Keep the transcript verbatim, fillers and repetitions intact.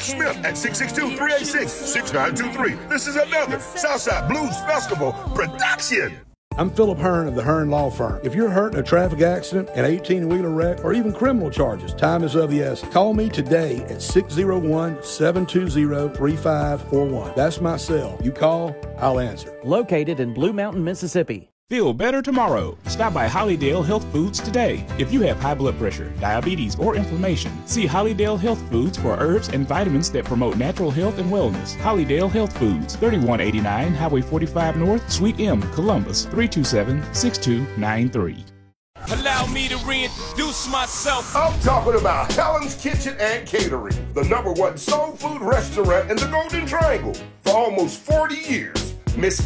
Smith at six six two, three eight six, six nine two three. This is another Southside Blues Festival production. I'm Philip Hearn of the Hearn Law Firm. If you're hurt in a traffic accident, an eighteen-wheeler wreck, or even criminal charges, time is of the essence. Call me today at six oh one, seven two zero, three five four one. That's my cell. You call, I'll answer. Located in Blue Mountain, Mississippi. Feel better tomorrow. Stop by Hollydale Health Foods today. If you have high blood pressure, diabetes, or inflammation, see Hollydale Health Foods for herbs and vitamins that promote natural health and wellness. Hollydale Health Foods, thirty-one eighty-nine Highway forty-five North, Suite M, Columbus, three two seven, six two nine three. Allow me to reintroduce myself. I'm talking about Helen's Kitchen and Catering, the number one soul food restaurant in the Golden Triangle. For almost forty years, Miss